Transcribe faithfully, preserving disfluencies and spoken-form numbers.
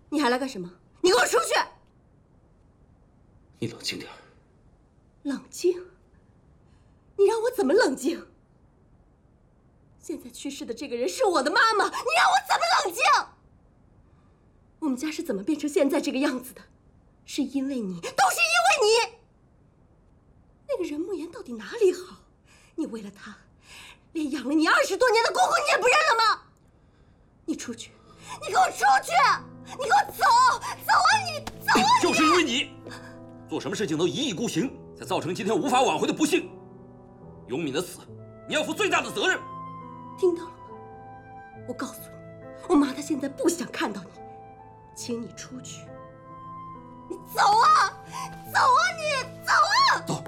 你还来干什么？你给我出去！ 你冷静点。 冷静？你让我怎么冷静？现在去世的这个人是我的妈妈，你让我怎么冷静？我们家是怎么变成现在这个样子的？是因为你，都是因为你。那个任慕言到底哪里好？你为了他，连养了你二十多年的姑姑你也不认了吗？你出去！你给我出去！你给我走！走啊你！走啊你！ 就是因为你，做什么事情都一意孤行，才造成今天无法挽回的不幸。永敏的死，你要负最大的责任。 听到了吗？我告诉你，我妈她现在不想看到你，请你出去。你走啊！走啊你！走啊！ 走。